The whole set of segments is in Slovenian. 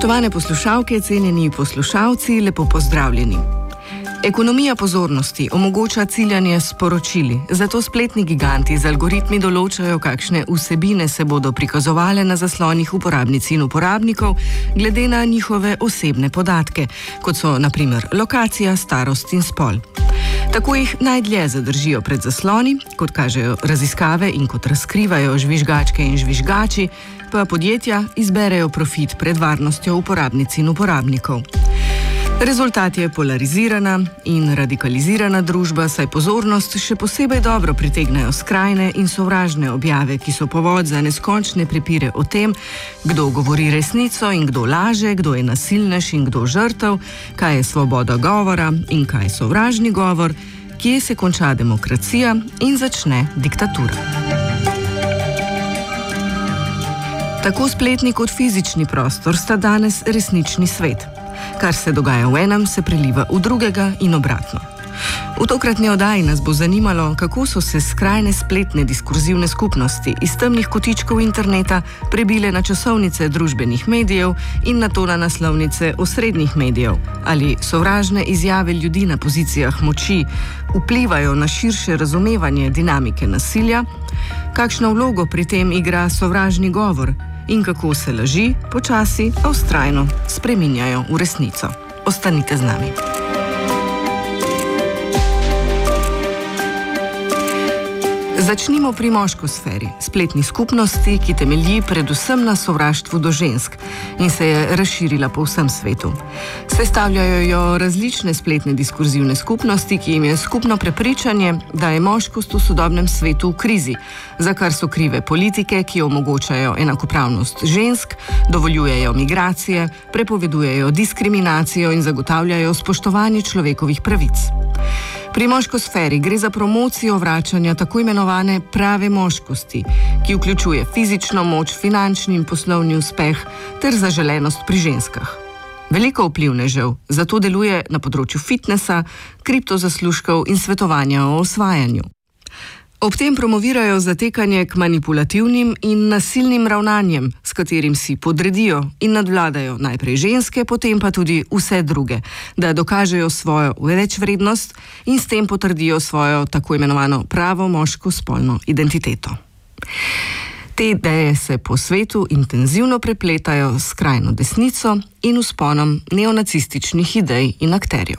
Spoštovane poslušalke, cenjeni poslušalci, lepo pozdravljeni. Ekonomija pozornosti omogoča ciljanje s sporočili, zato spletni giganti z algoritmi določajo, kakšne vsebine se bodo prikazovale na zaslonih uporabnic in uporabnikov, glede na njihove osebne podatke, kot so na primer lokacija, starost in spol. Tako jih najdlje zadržijo pred zasloni, kot kažejo raziskave in kot razkrivajo žvižgačke in žvižgači, pa podjetja izberejo profit pred varnostjo uporabnic in uporabnikov. Rezultat je polarizirana in radikalizirana družba, saj pozornost še posebej dobro pritegnejo skrajne in sovražne objave, ki so povod za neskončne prepire o tem, kdo govori resnico in kdo laže, kdo je nasilnež in kdo žrtev, kaj je svoboda govora in kaj je sovražni govor, kje se konča demokracija in začne diktatura. Tako spletni kot fizični prostor sta danes resnični svet. Kar se dogaja v enem, se preliva v drugega in obratno. V tokratni oddaji nas bo zanimalo, kako so se skrajne spletne diskurzivne skupnosti iz temnih kotičkov interneta prebile na časovnice družbenih medijev in nato na naslovnice osrednjih medijev. Ali sovražne izjave ljudi na pozicijah moči vplivajo na širše razumevanje dinamike nasilja? Kakšno vlogo pri tem igra sovražni govor? In kako se laži počasi, a vztrajno spreminjajo v resnico. Ostanite z nami. Začnimo pri moškosferi, spletni skupnosti, ki temelji predvsem na sovraštvu do žensk in se je razširila po vsem svetu. Sestavljajo jo različne spletne diskurzivne skupnosti, ki jim je skupno prepričanje, da je moškost v sodobnem svetu v krizi, za kar so krive politike, ki omogočajo enakopravnost žensk, dovoljujejo migracije, prepovedujejo diskriminacijo in zagotavljajo spoštovanje človekovih pravic. Pri moškosferi gre za promocijo vračanja tako imenovane prave moškosti, ki vključuje fizično moč, finančni in poslovni uspeh ter zaželenost pri ženskah. Veliko vplivnežev zato deluje na področju fitnesa, kriptozaslužkov in svetovanja o osvajanju. Ob tem promovirajo zatekanje k manipulativnim in nasilnim ravnanjem, s katerim si podredijo in nadvladajo najprej ženske, potem pa tudi vse druge, da dokažejo svojo večvrednost in s tem potrdijo svojo tako imenovano pravo moško spolno identiteto. Te ideje se po svetu intenzivno prepletajo s skrajno desnico in vzponom neonacističnih idej in akterjev.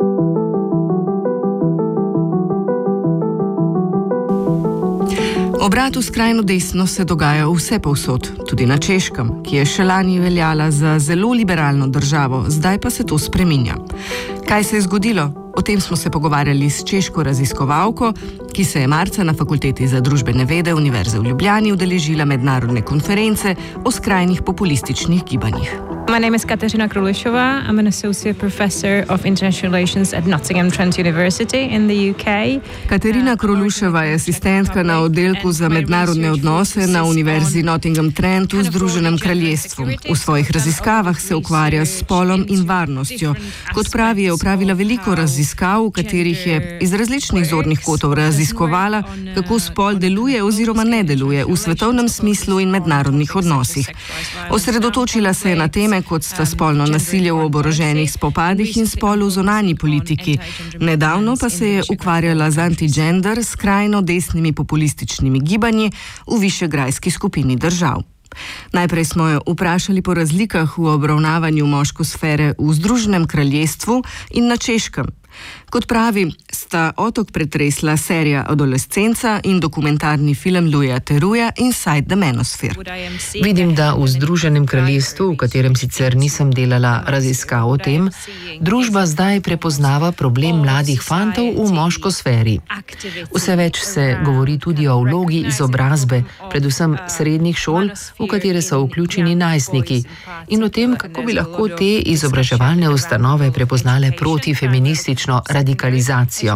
Obrat v skrajno desno se dogaja vse povsod, tudi na Češkem, ki je še lani veljala za zelo liberalno državo, zdaj pa se to spreminja. Kaj se je zgodilo? O tem smo se pogovarjali s češko raziskovalko, ki se je marca na Fakulteti za družbene vede Univerze v Ljubljani udeležila mednarodne konference o skrajnih populističnih gibanjih. My name is Kateřina Krulušová. I'm an associate professor of international relations at Nottingham Trent University in the UK. Kateřina Krulušova je asistentka na oddelku za mednarodne odnose na Univerzi Nottingham Trent v Združenem kraljestvu. V svojih raziskavah se ukvarja s spolom in varnostjo. Kot pravi, je opravila veliko raziskav, v katerih je iz različnih zornih kotov raziskovala, kako spol deluje oziroma ne deluje v svetovnem smislu in mednarodnih odnosih. Osredotočila se je na teme, kot sta spolno nasilje v oboroženih spopadih in spol v zunanji politiki. Nedavno pa se je ukvarjala z anti-gender, skrajno desnimi populističnimi gibanji v višegrajski skupini držav. Najprej smo jo vprašali po razlikah v obravnavanju moškosfere v Združenem kraljestvu in na Češkem. Kot pravi, sta otok pretresla serija Adolescenca in dokumentarni film Louisa Therouxa Inside the Manosphere. Vidim, da v Združenem kraljestvu, v katerem sicer nisem delala raziskav o tem, družba zdaj prepoznava problem mladih fantov v moškosferi. Vse več se govori tudi o vlogi izobrazbe, predvsem srednjih šol, v katere so vključeni najstniki, in o tem, kako bi lahko te izobraževalne ustanove prepoznale protifeministično radikalizacijo.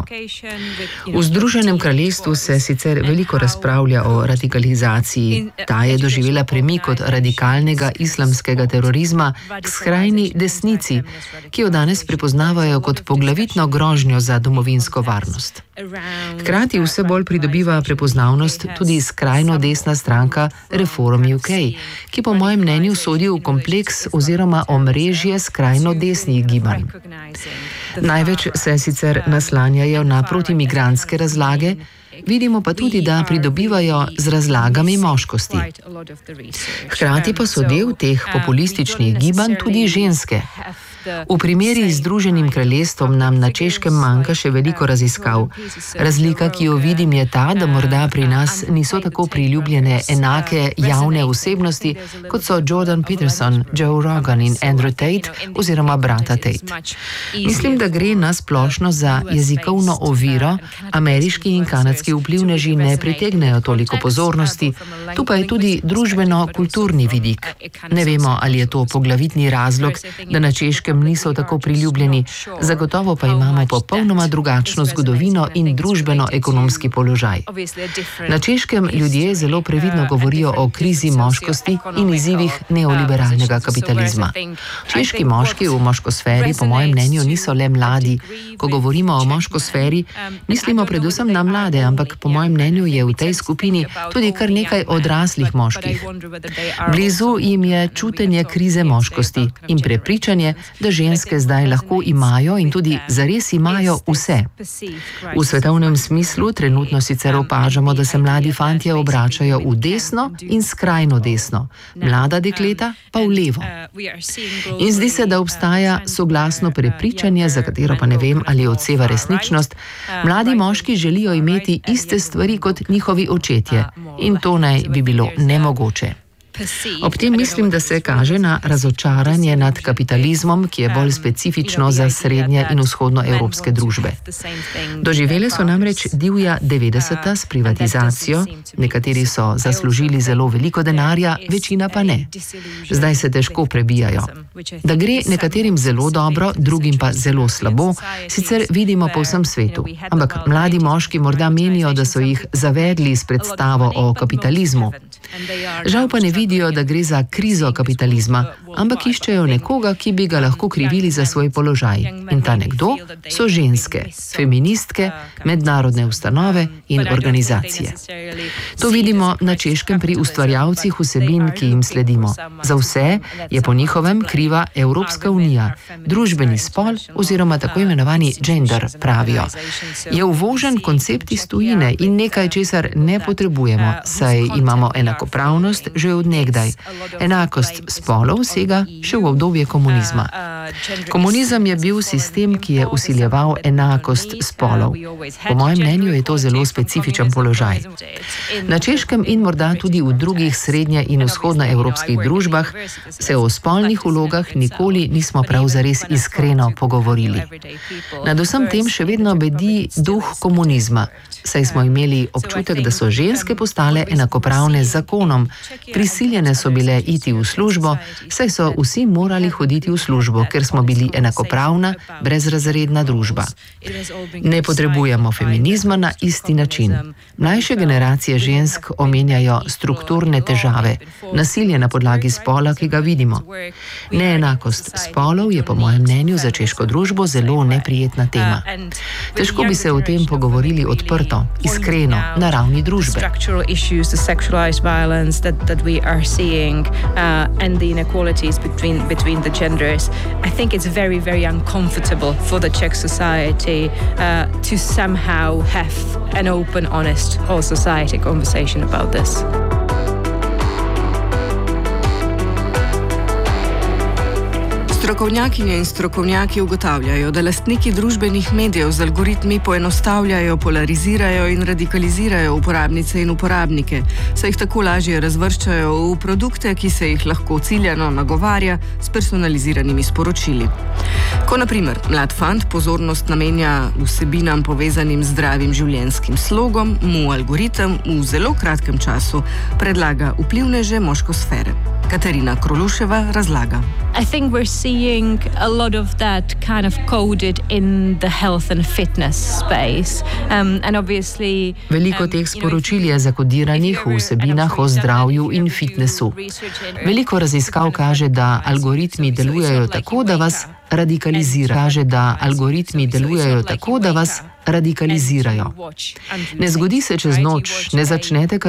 V Združenem kraljestvu se sicer veliko razpravlja o radikalizaciji. Ta je doživela premik od radikalnega islamskega terorizma k skrajni desnici, ki jo danes prepoznavajo kot poglavitno grožnjo za domovinsko varnost. Hkrati vse bolj pridobiva prepoznavnost tudi skrajno desna stranka Reform UK, ki po mojem mnenju sodi v kompleks oziroma omrežje skrajno desnih gibanj. Največ se sicer naslanjajo na protimigrantske razlage, vidimo pa tudi, da pridobivajo z razlagami moškosti. Hkrati pa so del teh populističnih gibanj tudi ženske. V primeri z Združenim kraljestvom nam na Češkem manjka še veliko raziskav. Razlika, ki jo vidim, je ta, da morda pri nas niso tako priljubljene enake javne osebnosti, kot so Jordan Peterson, Joe Rogan in Andrew Tate oziroma brata Tate. Mislim, da gre na splošno za jezikovno oviro, ameriški in kanadski vplivneži ne pritegnejo toliko pozornosti, tu pa je tudi družbeno-kulturni vidik. Ne vemo, ali je to poglavitni razlog, da na Češkem niso tako priljubljeni, zagotovo pa imamo popolnoma drugačno zgodovino in družbeno-ekonomski položaj. Na Češkem ljudje zelo previdno govorijo o krizi moškosti in izzivih neoliberalnega kapitalizma. Češki moški v moškosferi po mojem mnenju niso le mladi. Ko govorimo o moškosferi, mislimo predvsem na mlade, ampak po mojem mnenju je v tej skupini tudi kar nekaj odraslih moških. Blizu jim je čutenje krize moškosti in prepričanje, da ženske zdaj lahko imajo in tudi zares imajo vse. V svetovnem smislu trenutno sicer opažamo, da se mladi fantje obračajo v desno in skrajno desno, mlada dekleta pa v levo. In zdi se, da obstaja soglasno prepričanje, za katero pa ne vem, ali odseva resničnost. Mladi moški želijo imeti iste stvari kot njihovi očetje in to naj bi bilo nemogoče. Ob tem mislim, da se kaže na razočaranje nad kapitalizmom, ki je bolj specifično za srednje in vzhodnoevropske družbe. Doživele so namreč divja 90-ta s privatizacijo, nekateri so zaslužili zelo veliko denarja, večina pa ne. Zdaj se težko prebijajo. Da gre nekaterim zelo dobro, drugim pa zelo slabo, sicer vidimo po vsem svetu. Ampak mladi moški morda menijo, da so jih zavedli s predstavo o kapitalizmu. Žal pa ne vidijo, da gre za krizo kapitalizma, ampak iščejo nekoga, ki bi ga lahko krivili za svoj položaj. In ta nekdo so ženske, feministke, mednarodne ustanove in organizacije. To vidimo na Češkem pri ustvarjalcih vsebin, ki jim sledimo. Za vse je po njihovem kriva Evropska unija, družbeni spol oziroma tako imenovani gender, pravijo. Je uvožen koncept iz tujine in nekaj, česar ne potrebujemo, saj imamo enakopravnost že od nekdaj. Enakost spolov sega še v obdobje komunizma. Komunizem je bil sistem, ki je vsiljeval enakost spolov. Po mojem mnenju je to zelo specifičen položaj. Na Češkem in morda tudi v drugih srednje- in vzhodnoevropskih družbah se o spolnih vlogah nikoli nismo prav zares iskreno pogovorili. Nad vsem tem še vedno bedi duh komunizma, saj smo imeli občutek, da so ženske postale enakopravne z zakonom, prisiljene so bile iti v službo, saj so vsi morali hoditi v službo, ker smo bili enakopravna, brezrazredna družba. Ne potrebujemo feminizma na isti način. Mlajše generacije žensk omenjajo strukturne težave, nasilje na podlagi spola, ki ga vidimo. Neenakost spolov je po mojem mnenju za češko družbo zelo neprijetna tema. Težko bi se o tem pogovorili odprto, iskreno, na ravni družbe. That we are seeing and the inequalities between the genders. I think it's very, very uncomfortable for the Czech society to somehow have an open, honest, all society conversation about this. Strokovnjakinje in strokovnjaki ugotavljajo, da lastniki družbenih medijev z algoritmi poenostavljajo, polarizirajo in radikalizirajo uporabnice in uporabnike, saj jih tako lažje razvrščajo v produkte, ki se jih lahko ciljano nagovarja s personaliziranimi sporočili. Ko na primer mlad fant pozornost namenja vsebinam povezanim z zdravim življenjskim slogom, mu algoritem v zelo kratkem času predlaga vplivneže moškosfere. Katarina Kroluševa razlaga. I think we're seeing a lot of that kind of coded in the health and fitness space. And obviously, veliko teh sporočil je zakodiranih v vsebinah o zdravju in fitnessu. Veliko raziskav kaže, da algoritmi delujejo tako, da vas radikalizirajo. Ne zgodi se čez noč, ne začnete